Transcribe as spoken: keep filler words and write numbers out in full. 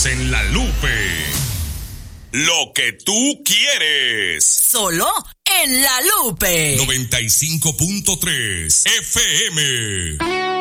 Estamos en La Lupe. Lo que tú quieres. Solo en La Lupe. noventa y cinco punto tres F M.